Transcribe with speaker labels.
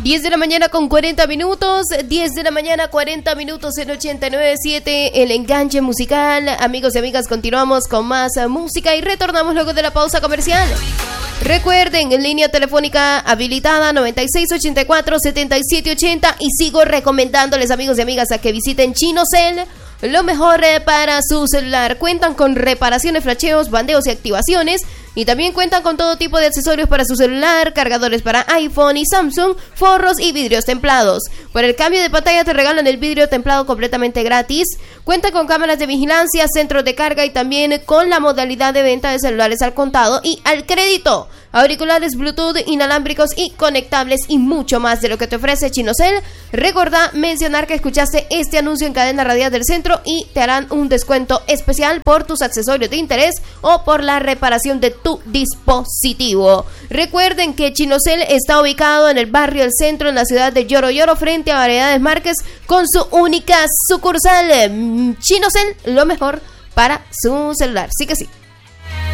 Speaker 1: 10 de la mañana con 40 minutos, 10 de la mañana 40 minutos en 89.7, el enganche musical. Amigos y amigas, continuamos con más música y retornamos luego de la pausa comercial. Recuerden, en línea telefónica habilitada 9684-7780 y sigo recomendándoles, amigos y amigas, a que visiten Chinocel. Lo mejor para su celular. Cuentan con reparaciones, flasheos, bandeos y activaciones. Y también cuentan con todo tipo de accesorios para su celular, cargadores para iPhone y Samsung, forros y vidrios templados. Por el cambio de pantalla te regalan el vidrio templado completamente gratis. Cuentan con cámaras de vigilancia, centros de carga y también con la modalidad de venta de celulares al contado y al crédito. Auriculares Bluetooth, inalámbricos y conectables y mucho más de lo que te ofrece Chinocel. Recuerda mencionar que escuchaste este anuncio en Cadena Radial del Centro y te harán un descuento especial por tus accesorios de interés o por la reparación de tu dispositivo. Recuerden que Chinocel está ubicado en el barrio del Centro, en la ciudad de Lloro Lloro, frente a Variedades Márquez, con su única sucursal. Chinocel, lo mejor para su celular. Sí que sí.